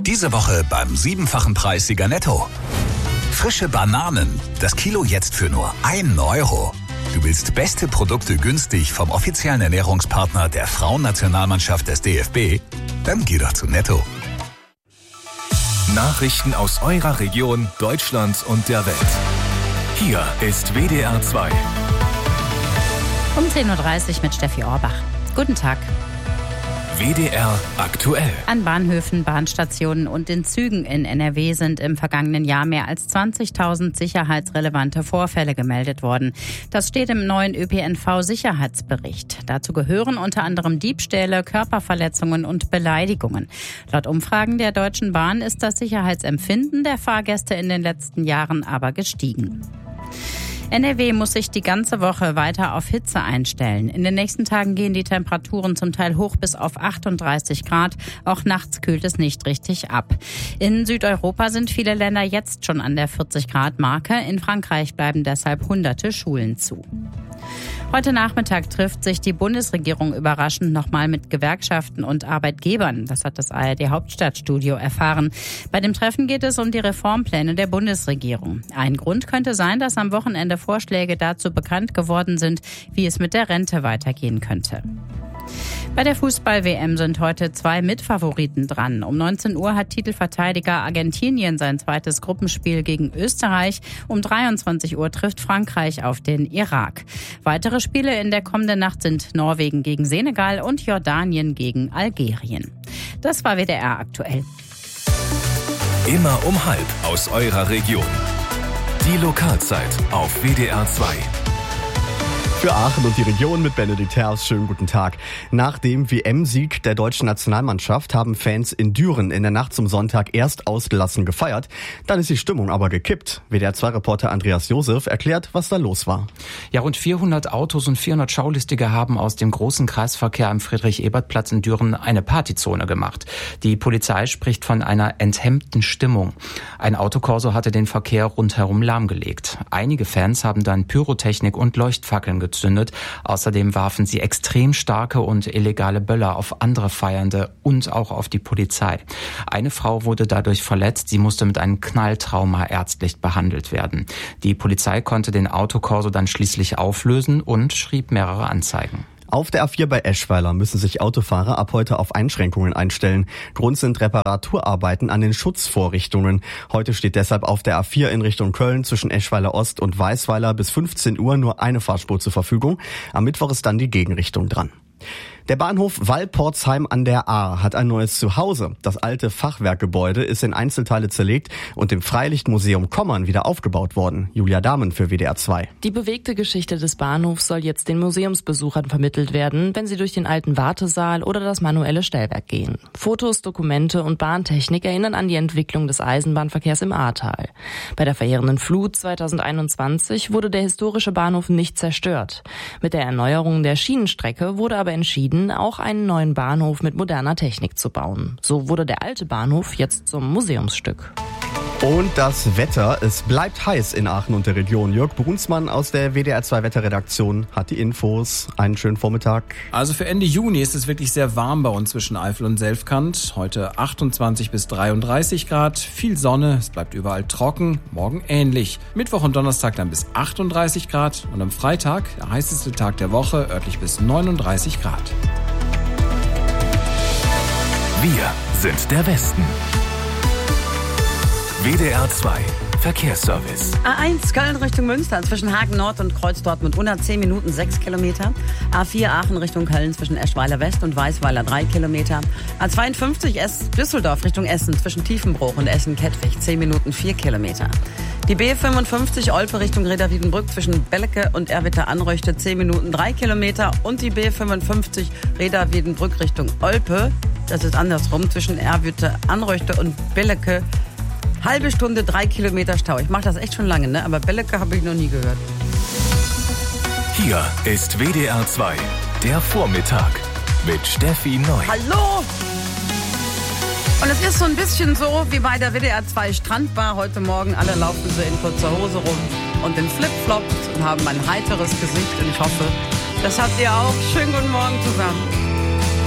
Diese Woche beim 7-fachen Preissieger Netto. Frische Bananen, das Kilo jetzt für nur 1 Euro. Du willst beste Produkte günstig vom offiziellen Ernährungspartner der Frauennationalmannschaft des DFB? Dann geh doch zu Netto. Nachrichten aus eurer Region, Deutschland und der Welt. Hier ist WDR 2. Um 10.30 Uhr mit Steffi Orbach. Guten Tag. WDR aktuell. An Bahnhöfen, Bahnstationen und in Zügen in NRW sind im vergangenen Jahr mehr als 20.000 sicherheitsrelevante Vorfälle gemeldet worden. Das steht im neuen ÖPNV-Sicherheitsbericht. Dazu gehören unter anderem Diebstähle, Körperverletzungen und Beleidigungen. Laut Umfragen der Deutschen Bahn ist das Sicherheitsempfinden der Fahrgäste in den letzten Jahren aber gestiegen. NRW muss sich die ganze Woche weiter auf Hitze einstellen. In den nächsten Tagen gehen die Temperaturen zum Teil hoch bis auf 38 Grad. Auch nachts kühlt es nicht richtig ab. In Südeuropa sind viele Länder jetzt schon an der 40-Grad-Marke. In Frankreich bleiben deshalb hunderte Schulen zu. Heute Nachmittag trifft sich die Bundesregierung überraschend nochmal mit Gewerkschaften und Arbeitgebern. Das hat das ARD-Hauptstadtstudio erfahren. Bei dem Treffen geht es um die Reformpläne der Bundesregierung. Ein Grund könnte sein, dass am Wochenende Vorschläge dazu bekannt geworden sind, wie es mit der Rente weitergehen könnte. Bei der Fußball-WM sind heute 2 Mitfavoriten dran. Um 19 Uhr hat Titelverteidiger Argentinien sein zweites Gruppenspiel gegen Österreich. Um 23 Uhr trifft Frankreich auf den Irak. Weitere Spiele in der kommenden Nacht sind Norwegen gegen Senegal und Jordanien gegen Algerien. Das war WDR aktuell. Immer um 12 aus eurer Region. Die Lokalzeit auf WDR 2. Für Aachen und die Region mit Benedikt Herrs. Schönen guten Tag. Nach dem WM-Sieg der deutschen Nationalmannschaft haben Fans in Düren in der Nacht zum Sonntag erst ausgelassen gefeiert. Dann ist die Stimmung aber gekippt. WDR-2-Reporter Andreas Josef erklärt, was da los war. Ja, rund 400 Autos und 400 Schaulustige haben aus dem großen Kreisverkehr am Friedrich-Ebert-Platz in Düren eine Partyzone gemacht. Die Polizei spricht von einer enthemmten Stimmung. Ein Autokorso hatte den Verkehr rundherum lahmgelegt. Einige Fans haben dann Pyrotechnik und Leuchtfackeln gezündet. Außerdem warfen sie extrem starke und illegale Böller auf andere Feiernde und auch auf die Polizei. Eine Frau wurde dadurch verletzt. Sie musste mit einem Knalltrauma ärztlich behandelt werden. Die Polizei konnte den Autokorso dann schließlich auflösen und schrieb mehrere Anzeigen. Auf der A4 bei Eschweiler müssen sich Autofahrer ab heute auf Einschränkungen einstellen. Grund sind Reparaturarbeiten an den Schutzvorrichtungen. Heute steht deshalb auf der A4 in Richtung Köln zwischen Eschweiler Ost und Weißweiler bis 15 Uhr nur eine Fahrspur zur Verfügung. Am Mittwoch ist dann die Gegenrichtung dran. Der Bahnhof Wallportsheim an der Ahr hat ein neues Zuhause. Das alte Fachwerkgebäude ist in Einzelteile zerlegt und im Freilichtmuseum Kommern wieder aufgebaut worden. Julia Dahmen für WDR 2. Die bewegte Geschichte des Bahnhofs soll jetzt den Museumsbesuchern vermittelt werden, wenn sie durch den alten Wartesaal oder das manuelle Stellwerk gehen. Fotos, Dokumente und Bahntechnik erinnern an die Entwicklung des Eisenbahnverkehrs im Ahrtal. Bei der verheerenden Flut 2021 wurde der historische Bahnhof nicht zerstört. Mit der Erneuerung der Schienenstrecke wurde aber entschieden, auch einen neuen Bahnhof mit moderner Technik zu bauen. So wurde der alte Bahnhof jetzt zum Museumsstück. Und das Wetter, es bleibt heiß in Aachen und der Region. Jörg Brunsmann aus der WDR 2 Wetterredaktion hat die Infos. Einen schönen Vormittag. Also für Ende Juni ist es wirklich sehr warm bei uns zwischen Eifel und Selfkant. Heute 28 bis 33 Grad, viel Sonne, es bleibt überall trocken, morgen ähnlich. Mittwoch und Donnerstag dann bis 38 Grad und am Freitag, der heißeste Tag der Woche, örtlich bis 39 Grad. Wir sind der Westen. WDR 2 Verkehrsservice. A1 Köln Richtung Münster zwischen Hagen Nord und Kreuz Dortmund-Unna 10 Minuten 6 Kilometer. A4 Aachen Richtung Köln zwischen Eschweiler West und Weißweiler 3 Kilometer. A52 Düsseldorf Richtung Essen zwischen Tiefenbruch und Essen-Kettwig 10 Minuten 4 Kilometer. Die B55 Olpe Richtung Reda-Wiedenbrück zwischen Belecke und Erwitter-Anröchte 10 Minuten 3 Kilometer. Und die B55 Reda-Wiedenbrück Richtung Olpe, das ist andersrum, zwischen Erwitter-Anröchte und Belecke. Halbe Stunde, 3 Kilometer Stau. Ich mache das echt schon lange, ne? Aber Belecke habe ich noch nie gehört. Hier ist WDR 2, der Vormittag mit Steffi Neu. Hallo! Und es ist so ein bisschen so wie bei der WDR 2 Strandbar. Heute Morgen alle laufen sie in kurzer Hose rum und in Flipflops und haben ein heiteres Gesicht. Und ich hoffe, das habt ihr auch. Schönen guten Morgen zusammen.